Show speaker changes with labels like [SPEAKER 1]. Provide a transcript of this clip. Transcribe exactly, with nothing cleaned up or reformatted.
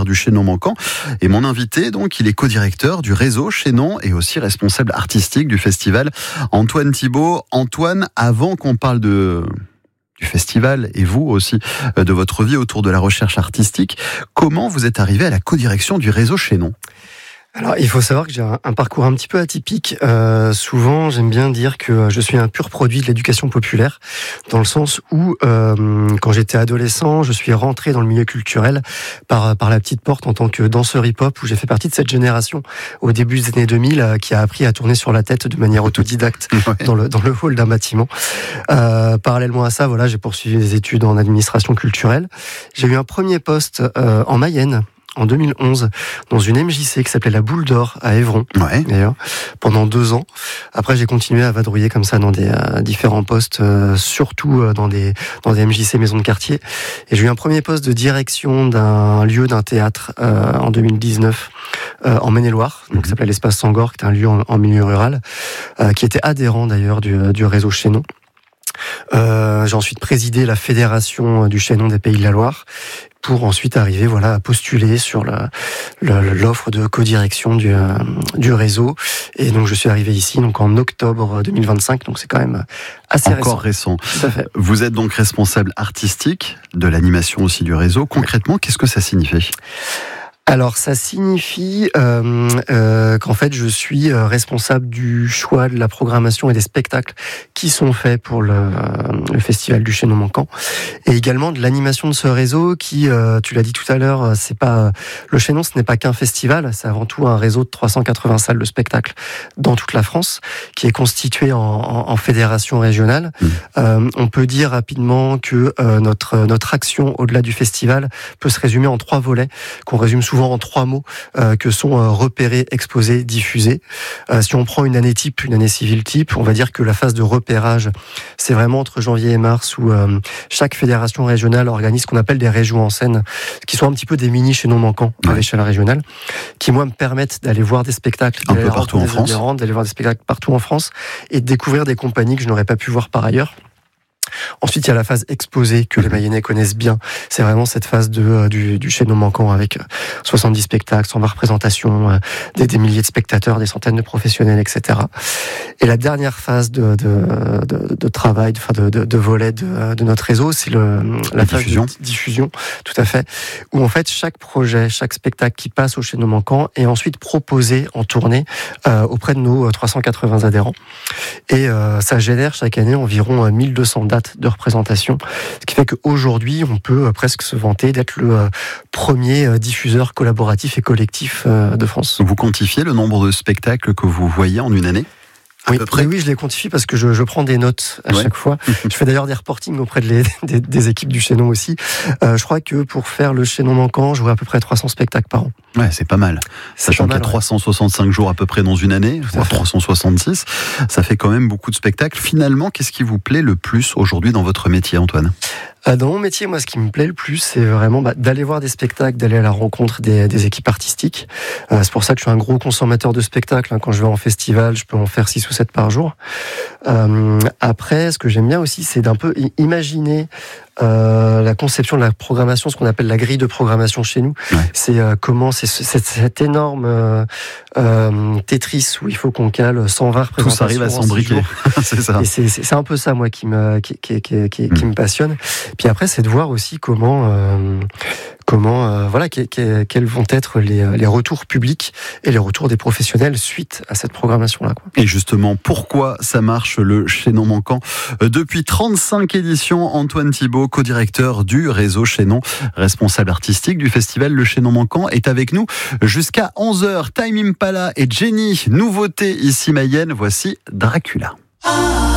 [SPEAKER 1] du Chaînon Manquant. Et mon invité, donc, il est co-directeur du réseau Chaînon et aussi responsable artistique du festival. Antoine Thibault. Antoine, avant qu'on parle de... du festival et vous aussi de votre vie autour de la recherche artistique, comment vous êtes arrivé à la co-direction du réseau Chaînon ?
[SPEAKER 2] Alors, il faut savoir que j'ai un, un parcours un petit peu atypique. Euh, souvent, j'aime bien dire que je suis un pur produit de l'éducation populaire, dans le sens où, euh, quand j'étais adolescent, je suis rentré dans le milieu culturel par par la petite porte en tant que danseur hip-hop, où j'ai fait partie de cette génération au début des années deux mille qui a appris à tourner sur la tête de manière autodidacte ouais. dans le dans le hall d'un bâtiment. Euh, parallèlement à ça, voilà, j'ai poursuivi des études en administration culturelle. J'ai eu un premier poste euh, en Mayenne. En deux mille onze, dans une M J C qui s'appelait la Boule d'Or à Évron,
[SPEAKER 1] ouais.
[SPEAKER 2] d'ailleurs, pendant deux ans. Après, j'ai continué à vadrouiller comme ça dans des euh, différents postes, euh, surtout euh, dans des dans des M J C maisons de quartier. Et j'ai eu un premier poste de direction d'un lieu, d'un théâtre euh, en deux mille dix-neuf euh, en Maine-et-Loire, donc mmh. qui s'appelait l'Espace Sangor, qui est un lieu en, en milieu rural, euh, qui était adhérent d'ailleurs du, du réseau Chaînon. Euh, j'ai ensuite présidé la fédération du Chaînon des Pays de la Loire pour ensuite arriver voilà à postuler sur la, la, l'offre de codirection du, euh, du réseau. Et donc je suis arrivé ici donc en octobre deux mille vingt-cinq, donc c'est quand même assez
[SPEAKER 1] encore récent.
[SPEAKER 2] récent. Tout à fait.
[SPEAKER 1] Vous êtes donc responsable artistique de l'animation aussi du réseau. Concrètement, qu'est-ce que ça signifie ?
[SPEAKER 2] Alors, ça signifie euh, euh, qu'en fait, je suis responsable du choix de la programmation et des spectacles qui sont faits pour le, le festival du Chaînon Manquant, et également de l'animation de ce réseau qui, euh, tu l'as dit tout à l'heure, c'est pas le Chaînon, ce n'est pas qu'un festival, c'est avant tout un réseau de trois cent quatre-vingts salles de spectacle dans toute la France, qui est constitué en, en, en fédération régionale. Mmh. Euh, on peut dire rapidement que euh, notre notre action au-delà du festival peut se résumer en trois volets, qu'on résume souvent en trois mots, euh, que sont euh, repérer, exposer, diffuser. Euh, si on prend une année type, une année civile type, on va dire que la phase de repérage, c'est vraiment entre janvier et mars, où euh, chaque fédération régionale organise ce qu'on appelle des régions en scène, qui sont un petit peu des mini Chaînon Manquants à ouais. l'échelle régionale, qui moi me permettent d'aller voir des spectacles,
[SPEAKER 1] un peu partout en France,
[SPEAKER 2] d'aller voir des spectacles partout en France, et de découvrir des compagnies que je n'aurais pas pu voir par ailleurs. Ensuite, il y a la phase exposée que les Mayennais connaissent bien. C'est vraiment cette phase de, euh, du, du Chaînon Manquant avec soixante-dix spectacles, cent vingt représentations, euh, des, des milliers de spectateurs, des centaines de professionnels, et cetera. Et la dernière phase de, de, de, de travail, de, de, de, de volet de, de notre réseau, c'est le, la, la phase diffusion. de diffusion, tout à fait, où en fait chaque projet, chaque spectacle qui passe au Chaînon Manquant est ensuite proposé en tournée euh, auprès de nos trois cent quatre-vingts adhérents. Et euh, ça génère chaque année environ mille deux cents dates de représentation, ce qui fait qu'aujourd'hui on peut presque se vanter d'être le euh, premier euh, diffuseur collaboratif et collectif euh, de France.
[SPEAKER 1] Vous quantifiez le nombre de spectacles que vous voyez en une année ? À
[SPEAKER 2] oui,
[SPEAKER 1] peu près.
[SPEAKER 2] oui, je les quantifie parce que je, je prends des notes à ouais. chaque fois. Je fais d'ailleurs des reportings auprès de les, des, des équipes du Chaînon aussi. Euh, je crois que pour faire le Chaînon Manquant, je vois à peu près trois cents spectacles par an.
[SPEAKER 1] Ouais, c'est pas mal. C'est Sachant qu'il y a trois cent soixante-cinq ouais. jours à peu près dans une année, voire trois cent soixante-six, ça fait quand même beaucoup de spectacles. Finalement, qu'est-ce qui vous plaît le plus aujourd'hui dans votre métier, Antoine ?
[SPEAKER 2] Dans mon métier, moi, ce qui me plaît le plus, c'est vraiment bah, d'aller voir des spectacles, d'aller à la rencontre des, des équipes artistiques. Euh, c'est pour ça que je suis un gros consommateur de spectacles. Hein. Quand je vais en festival, je peux en faire six ou sept par jour. Euh, après, ce que j'aime bien aussi, c'est d'un peu imaginer euh, la conception de la programmation, ce qu'on appelle la grille de programmation chez nous. Ouais. C'est euh, comment c'est cette, cette énorme euh, euh, Tetris où il faut qu'on cale cent vingt représentations.
[SPEAKER 1] Tout ça arrive à s'embriquer. C'est ça.
[SPEAKER 2] Et c'est, c'est, c'est un peu ça, moi, qui me, qui, qui, qui, qui, mmh. qui me passionne. Puis après, c'est de voir aussi comment, euh, comment, euh, voilà, que, que, quels vont être les, les retours publics et les retours des professionnels suite à cette programmation-là, quoi.
[SPEAKER 1] Et justement, pourquoi ça marche le Chaînon Manquant ? Depuis trente-cinq éditions, Antoine Thibault, co-directeur du réseau Chaînon, responsable artistique du festival Le Chaînon Manquant, est avec nous jusqu'à onze heures. Time Impala et Jenny, nouveauté ici Mayenne. Voici Dracula.